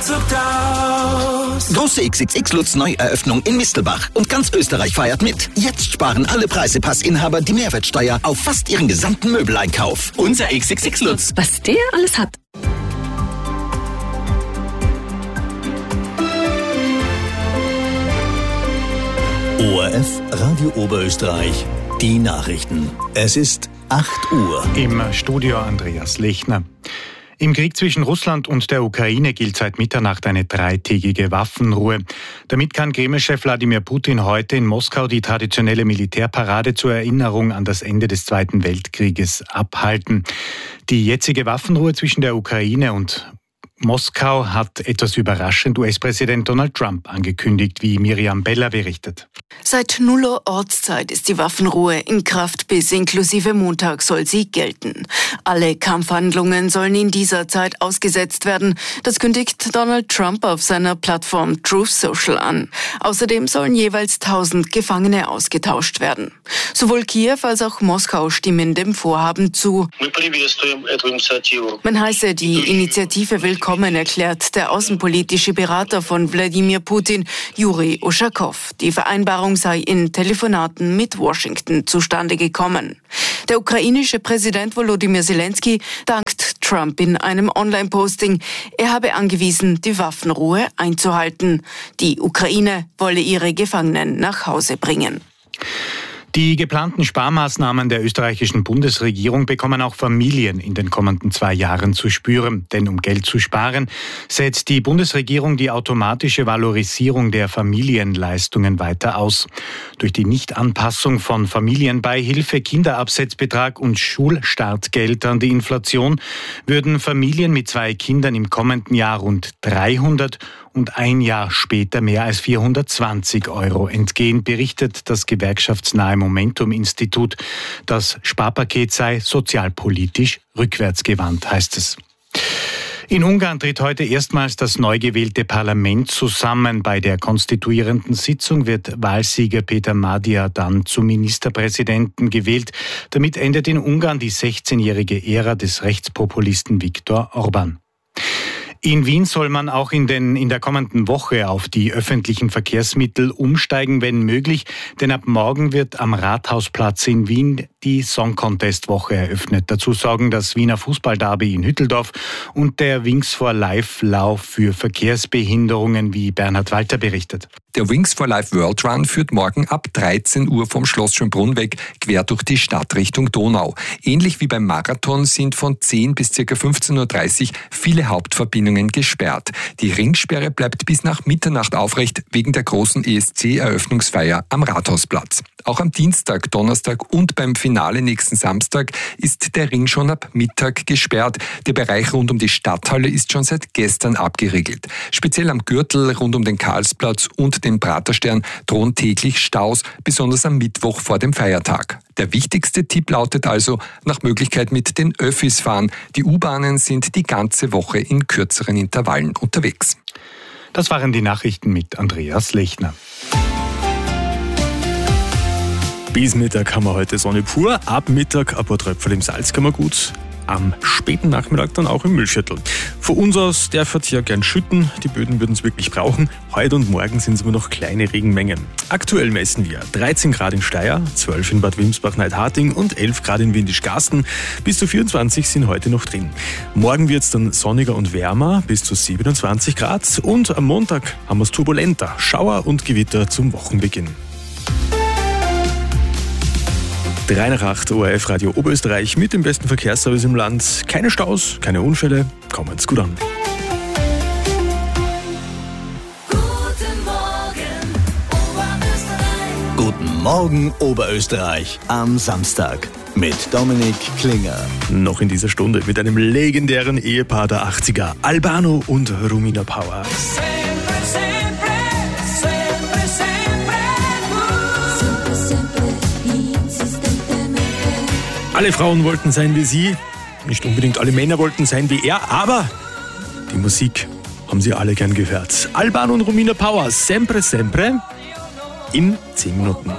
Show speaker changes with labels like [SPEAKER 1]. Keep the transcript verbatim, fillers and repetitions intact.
[SPEAKER 1] flippt aus.
[SPEAKER 2] Große X X X-Lutz-Neueröffnung in Mistelbach. Und ganz Österreich feiert mit. Jetzt sparen alle Preisepassinhaber die Mehrwertsteuer auf fast ihren gesamten Möbeleinkauf. Unser X X X-Lutz.
[SPEAKER 3] Was der alles hat.
[SPEAKER 4] O R F Radio Oberösterreich, die Nachrichten. Es ist acht Uhr.
[SPEAKER 5] Im Studio Andreas Lechner. Im Krieg zwischen Russland und der Ukraine gilt seit Mitternacht eine dreitägige Waffenruhe. Damit kann Kreml-Chef Wladimir Putin heute in Moskau die traditionelle Militärparade zur Erinnerung an das Ende des Zweiten Weltkrieges abhalten. Die jetzige Waffenruhe zwischen der Ukraine und Moskau hat etwas überraschend U S-Präsident Donald Trump angekündigt, wie Miriam Beller berichtet.
[SPEAKER 6] Seit null Uhr Ortszeit ist die Waffenruhe in Kraft, bis inklusive Montag soll sie gelten. Alle Kampfhandlungen sollen in dieser Zeit ausgesetzt werden. Das kündigt Donald Trump auf seiner Plattform Truth Social an. Außerdem sollen jeweils tausend Gefangene ausgetauscht werden. Sowohl Kiew als auch Moskau stimmen dem Vorhaben zu. Man heiße die Initiative willkommen, erklärt der außenpolitische Berater von Wladimir Putin, Juri Uschakow. Die Vereinbarung sei in Telefonaten mit Washington zustande gekommen. Der ukrainische Präsident Volodymyr Zelensky dankt Trump in einem Online-Posting. Er habe angewiesen, die Waffenruhe einzuhalten. Die Ukraine wolle ihre Gefangenen nach Hause bringen.
[SPEAKER 5] Die geplanten Sparmaßnahmen der österreichischen Bundesregierung bekommen auch Familien in den kommenden zwei Jahren zu spüren. Denn um Geld zu sparen, setzt die Bundesregierung die automatische Valorisierung der Familienleistungen weiter aus. Durch die Nichtanpassung von Familienbeihilfe, Kinderabsetzbetrag und Schulstartgeld an die Inflation würden Familien mit zwei Kindern im kommenden Jahr rund dreihundert und ein Jahr später mehr als vierhundertzwanzig Euro entgehen, berichtet das gewerkschaftsnahe Momentum-Institut. Das Sparpaket sei sozialpolitisch rückwärtsgewandt, heißt es. In Ungarn tritt heute erstmals das neu gewählte Parlament zusammen. Bei der konstituierenden Sitzung wird Wahlsieger Peter Magyar dann zum Ministerpräsidenten gewählt. Damit endet in Ungarn die sechzehnjährige Ära des Rechtspopulisten Viktor Orbán. In Wien soll man auch in, den, in der kommenden Woche auf die öffentlichen Verkehrsmittel umsteigen, wenn möglich. Denn ab morgen wird am Rathausplatz in Wien die Song Contest Woche eröffnet. Dazu sorgen das Wiener Fußballderby in Hütteldorf und der Wings for Life Lauf für Verkehrsbehinderungen, wie Bernhard Walter berichtet.
[SPEAKER 7] Der Wings for Life World Run führt morgen ab dreizehn Uhr vom Schloss Schönbrunn weg, quer durch die Stadt Richtung Donau. Ähnlich wie beim Marathon sind von zehn bis ca. fünfzehn Uhr dreißig viele Hauptverbindungen gesperrt. Die Ringsperre bleibt bis nach Mitternacht aufrecht wegen der großen E S C-Eröffnungsfeier am Rathausplatz. Auch am Dienstag, Donnerstag und beim Finale nächsten Samstag ist der Ring schon ab Mittag gesperrt. Der Bereich rund um die Stadthalle ist schon seit gestern abgeriegelt. Speziell am Gürtel rund um den Karlsplatz und den Praterstern drohen täglich Staus, besonders am Mittwoch vor dem Feiertag. Der wichtigste Tipp lautet also, nach Möglichkeit mit den Öffis fahren. Die U-Bahnen sind die ganze Woche in kürzeren Intervallen unterwegs.
[SPEAKER 5] Das waren die Nachrichten mit Andreas Lechner.
[SPEAKER 8] Bis Mittag haben wir heute Sonne pur, ab Mittag ein paar Tröpfel im Salzkammergut, am späten Nachmittag dann auch im Müllviertel. Von uns aus darf es ja gern schütten, die Böden würden es wirklich brauchen. Heute und morgen sind es immer noch kleine Regenmengen. Aktuell messen wir dreizehn Grad in Steyr, zwölf in Bad Wimsbach-Neidharting und elf Grad in Windisch-Garsten. Bis zu vierundzwanzig sind heute noch drin. Morgen wird es dann sonniger und wärmer, bis zu siebenundzwanzig Grad. Und am Montag haben wir es turbulenter, Schauer und Gewitter zum Wochenbeginn. drei nach acht O R F Radio Oberösterreich mit dem besten Verkehrsservice im Land. Keine Staus, keine Unfälle, kommen's gut an.
[SPEAKER 4] Guten Morgen, Oberösterreich. Guten Morgen, Oberösterreich. Am Samstag mit Dominik Klinger.
[SPEAKER 8] Noch in dieser Stunde mit einem legendären Ehepaar der achtziger, Albano und Romina Power. Alle Frauen wollten sein wie sie, nicht unbedingt alle Männer wollten sein wie er, aber die Musik haben sie alle gern gehört. Albano und Romina Power, Sempre Sempre, in zehn Minuten.